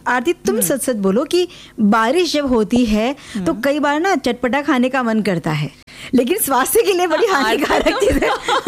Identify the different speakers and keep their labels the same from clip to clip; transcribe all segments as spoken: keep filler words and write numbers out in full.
Speaker 1: आरती तुम सच सच बोलो कि बारिश जब होती है तो कई बार ना चटपटा खाने का मन करता है, लेकिन स्वास्थ्य के लिए बड़ी हानिकारक चीज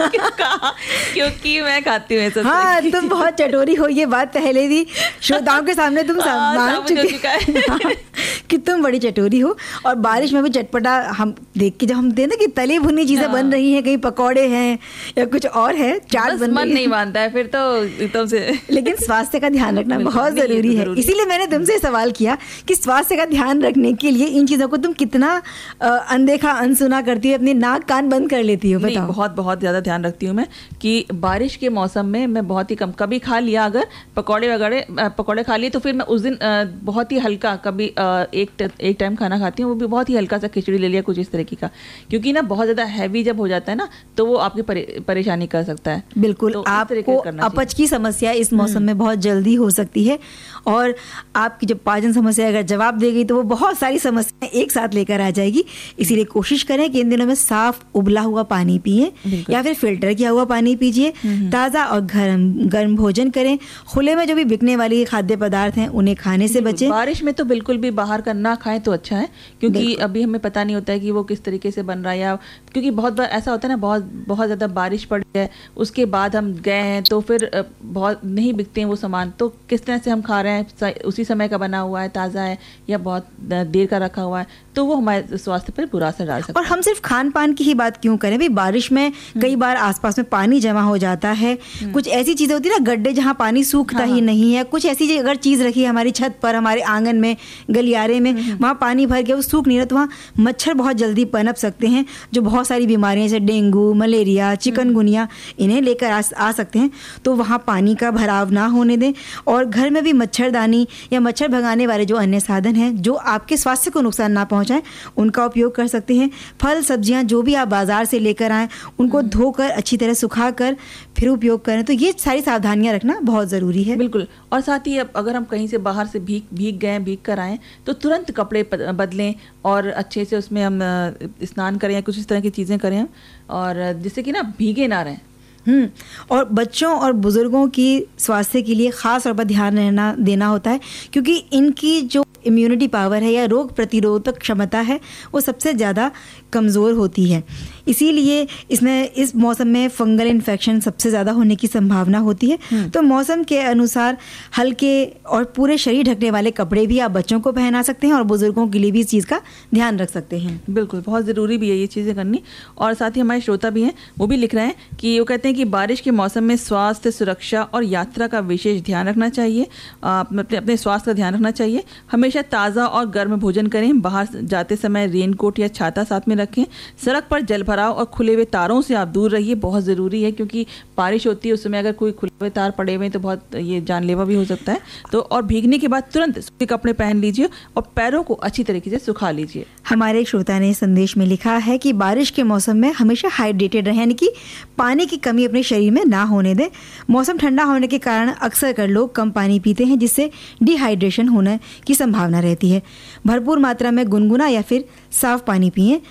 Speaker 1: है।
Speaker 2: क्योंकि मैं खाती हूँ।
Speaker 1: हाँ, तुम बहुत चटोरी हो, ये बात पहले भी श्रोताओं के सामने तुम मान चुके कि तुम बड़ी चटोरी हो। और बारिश में भी चटपटा हम देख के जब हम देखते कि तली भुनी चीजें बन रही हैं, कहीं पकौड़े हैं या कुछ और है, चाट बन
Speaker 2: मन नहीं मानता है फिर तो एकदम से।
Speaker 1: लेकिन स्वास्थ्य का ध्यान रखना बहुत जरूरी है, इसीलिए मैंने तुमसे सवाल किया कि स्वास्थ्य का ध्यान रखने के लिए इन चीजों को तुम कितना अनदेखा अनसुना करती हो, अपनी नाक कान बंद कर लेती हो? बताओ।
Speaker 2: बहुत बहुत ज्यादा ध्यान रखती हूँ मैं कि बारिश के मौसम में मैं बहुत ही कम, कभी खा लिया अगर पकौड़े वगैरह पकौड़े खा लिए तो फिर मैं उस दिन बहुत ही हल्का, कभी एक एक टाइम खाना खाती हूँ, वो भी बहुत ही हल्का सा खिचड़ी ले लिया, कुछ इस तरीके का। क्योंकि ना बहुत ज्यादा हैवी जब हो जाता है ना तो वो आपकी परे, परेशानी कर सकता है।
Speaker 1: बिल्कुल,
Speaker 2: तो
Speaker 1: आपको अपच की समस्या इस मौसम में बहुत जल्दी हो सकती है, और आपकी जब पाचन समस्या अगर जवाब देगी तो वो बहुत सारी समस्याएं एक साथ लेकर आ जाएगी। इसीलिए कोशिश करें कि इन दिनों में साफ उबला हुआ पानी पिए या फिर फिल्टर किया हुआ पानी पीजिए, ताज़ा और गर्म गर्म भोजन करें, खुले में जो भी बिकने वाली खाद्य पदार्थ हैं उन्हें खाने से बचें।
Speaker 2: बारिश में तो बिल्कुल भी बाहर का ना खाएं तो अच्छा है, क्योंकि अभी हमें पता नहीं होता है कि वो किस तरीके से बन रहा है, या क्योंकि बहुत बार ऐसा होता है ना, बहुत बहुत ज़्यादा बारिश पड़ी है उसके बाद हम गए हैं तो फिर बहुत नहीं बिकते हैं वो सामान, तो किस तरह से हम खा रहे हैं, उसी समय का बना हुआ है, ताज़ा है या बहुत देर का रखा हुआ है, तो वो हमारे स्वास्थ्य पर बुरा असर डाल सकता है।
Speaker 1: और हम सिर्फ खान पान की ही बात क्यों करें भाई, बारिश में कई बार आसपास में पानी जमा हो जाता है, कुछ ऐसी चीजें होती है ना, गड्ढे जहाँ पानी सूखता ही नहीं है, कुछ ऐसी अगर चीज रखी है हमारी छत पर, हमारे आंगन में, गलियारे में, वहाँ पानी भर गया, वो सूख नहीं रहा, तो वहाँ मच्छर बहुत जल्दी पनप सकते हैं, जो बहुत सारी बीमारियां जैसे डेंगू, मलेरिया, चिकनगुनिया इन्हें लेकर आ, आ सकते हैं। तो वहाँ पानी का भराव ना होने दें, और घर में भी मच्छरदानी या मच्छर भगाने वाले जो अन्य साधन हैं जो आपके स्वास्थ्य को नुकसान ना पहुंचाएं, उनका उपयोग कर सकते हैं। फल सब्जियां जो भी आप बाजार से लेकर आएं उनको धोकर अच्छी तरह सुखाकर फिर उपयोग करें, तो ये सारी सावधानियां रखना बहुत ज़रूरी है।
Speaker 2: बिल्कुल। और साथ ही अब अगर हम कहीं से बाहर से भीग भीग गए भीग कर आएँ तो तुरंत कपड़े बदलें और अच्छे से उसमें हम स्नान करें या कुछ इस तरह की चीज़ें करें, और जिससे कि ना भीगे ना रहें।
Speaker 1: हम्म और बच्चों और बुजुर्गों की स्वास्थ्य के लिए खास तौर पर ध्यान रहना देना होता है, क्योंकि इनकी जो इम्यूनिटी पावर है या रोग प्रतिरोधक क्षमता है वो सबसे ज़्यादा कमज़ोर होती है। इसीलिए इसमें इस मौसम में फंगल इन्फेक्शन सबसे ज़्यादा होने की संभावना होती है। तो मौसम के अनुसार हल्के और पूरे शरीर ढकने वाले कपड़े भी आप बच्चों को पहना सकते हैं और बुजुर्गों के लिए भी इस चीज़ का ध्यान रख सकते हैं।
Speaker 2: बिल्कुल, बहुत ज़रूरी भी है ये चीज़ें करनी। और साथ ही हमारे श्रोता भी हैं, वो भी लिख रहे हैं कि वो कहते हैं कि बारिश के मौसम में स्वास्थ्य, सुरक्षा और यात्रा का विशेष ध्यान रखना चाहिए। अपने अपने स्वास्थ्य का ध्यान रखना चाहिए। हमेशा ताज़ा और गर्म भोजन करें। बाहर जाते समय रेनकोट या छाता साथ में रखें। सड़क पर जल भराव और खुले हुए तारों से आप दूर रहिए, बहुत ज़रूरी है, क्योंकि बारिश होती है उस समय अगर कोई खुले हुए तार पड़े हुए हैं तो बहुत ये जानलेवा भी हो सकता है। तो और भीगने के बाद तुरंत सूखे कपड़े पहन लीजिए और पैरों को अच्छी तरीके से सुखा लीजिए।
Speaker 1: हमारे श्रोता ने संदेश में लिखा है कि बारिश के मौसम में हमेशा हाइड्रेटेड रहें, यानी कि पानी की कमी अपने शरीर में ना होने दें। मौसम ठंडा होने के कारण अक्सर कर लोग कम पानी पीते हैं, जिससे डिहाइड्रेशन होने की संभावना रहती है। भरपूर मात्रा में गुनगुना या फिर साफ पानी पिएं।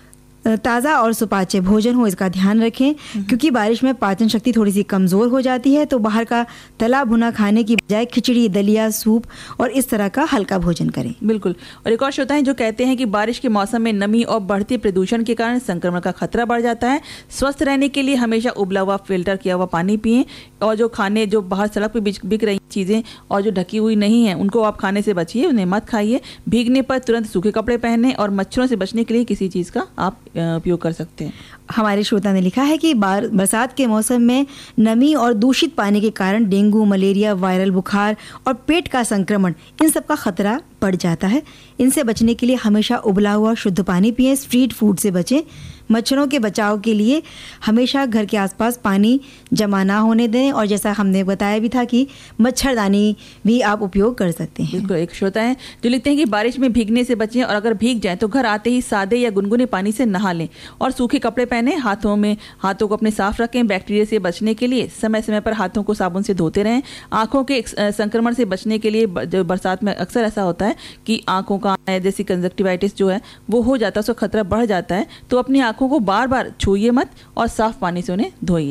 Speaker 1: ताज़ा और सुपाच्य भोजन हो, इसका ध्यान रखें, क्योंकि बारिश में पाचन शक्ति थोड़ी सी कमज़ोर हो जाती है। तो बाहर का तला भुना खाने की बजाय खिचड़ी, दलिया, सूप और इस तरह का हल्का भोजन करें।
Speaker 2: बिल्कुल। और एक और श्रोता है जो कहते हैं कि बारिश के मौसम में नमी और बढ़ते प्रदूषण के कारण संक्रमण का खतरा बढ़ जाता है। स्वस्थ रहने के लिए हमेशा उबला हुआ फिल्टर किया हुआ पानी पिएं, और जो खाने जो बाहर सड़क पर बिक रही चीज़ें और जो ढकी हुई नहीं है उनको आप खाने से बचिए, उन्हें मत खाइए। भीगने पर तुरंत सूखे कपड़े पहने, और मच्छरों से बचने के लिए किसी चीज़ का आप उपयोग कर सकते हैं।
Speaker 1: हमारे श्रोता ने लिखा है कि बार बरसात के मौसम में नमी और दूषित पानी के कारण डेंगू, मलेरिया, वायरल बुखार और पेट का संक्रमण, इन सब का खतरा बढ़ जाता है। इनसे बचने के लिए हमेशा उबला हुआ शुद्ध पानी पिएं, स्ट्रीट फूड से बचें। मच्छरों के बचाव के लिए हमेशा घर के आसपास पानी जमा ना होने दें, और जैसा हमने बताया भी था कि मच्छरदानी भी आप उपयोग कर सकते हैं।
Speaker 2: बिल्कुल। एक श्रोता है जो लिखते हैं कि बारिश में भीगने से बचें, और अगर भीग जाएं तो घर आते ही सादे या गुनगुने पानी से नहा लें और सूखे कपड़े पहने। हाथों में हाथों को अपने साफ रखें। बैक्टीरिया से बचने के लिए समय समय पर हाथों को साबुन से धोते रहें। आंखों के संक्रमण से बचने के लिए बरसात में अक्सर ऐसा होता है कि आंखों का जैसी कंजक्टिवाइटिस जो है वो हो जाता है, उसका खतरा बढ़ जाता है। तो अपनी आंखों को बार बार छूइए मत और साफ पानी से उन्हें धोइए।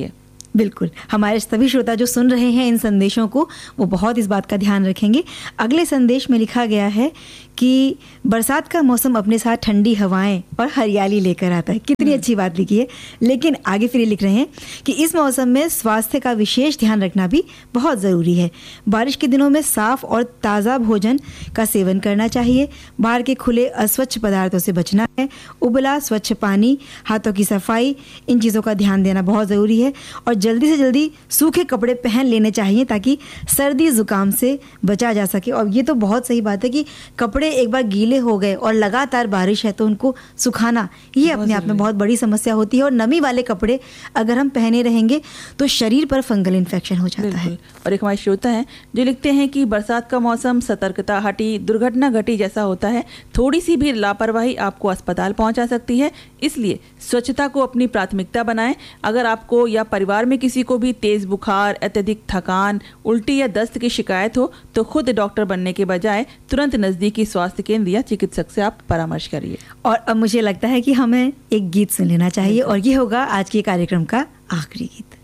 Speaker 1: बिल्कुल, हमारे सभी श्रोता जो सुन रहे हैं इन संदेशों को, वो बहुत इस बात का ध्यान रखेंगे। अगले संदेश में लिखा गया है कि बरसात का मौसम अपने साथ ठंडी हवाएं और हरियाली लेकर आता है। कितनी अच्छी बात लिखी है। लेकिन आगे फिर ये लिख रहे हैं कि इस मौसम में स्वास्थ्य का विशेष ध्यान रखना भी बहुत ज़रूरी है। बारिश के दिनों में साफ और ताज़ा भोजन का सेवन करना चाहिए। बाहर के खुले अस्वच्छ पदार्थों से बचना है। उबला स्वच्छ पानी, हाथों की सफाई, इन चीज़ों का ध्यान देना बहुत ज़रूरी है। और जल्दी से जल्दी सूखे कपड़े पहन लेने चाहिए ताकि सर्दी ज़ुकाम से बचा जा सके। और ये तो बहुत सही बात है कि कपड़े एक बार गीले हो गए और लगातार बारिश है तो उनको सुखाना, ये अपने आप में बहुत बड़ी समस्या होती है। और नमी वाले कपड़े अगर हम पहने रहेंगे तो शरीर पर फंगल इन्फेक्शन हो जाता है।
Speaker 2: और एक हमारे श्रोता हैं जो लिखते हैं कि बरसात का मौसम सतर्कता हटी, दुर्घटना घटी जैसा होता है। थोड़ी सी भी लापरवाही आपको अस्पताल पहुंचा सकती है, इसलिए स्वच्छता को अपनी प्राथमिकता बनाएं। अगर आपको या परिवार में किसी को भी तेज बुखार, अत्यधिक थकान, उल्टी या दस्त की शिकायत हो तो खुद डॉक्टर बनने के बजाय तुरंत नजदीकी स्वास्थ्य केंद्र या चिकित्सक से आप परामर्श करिए।
Speaker 1: और अब मुझे लगता है कि हमें एक गीत सुन लेना चाहिए और ये होगा आज के कार्यक्रम का आखिरी गीत।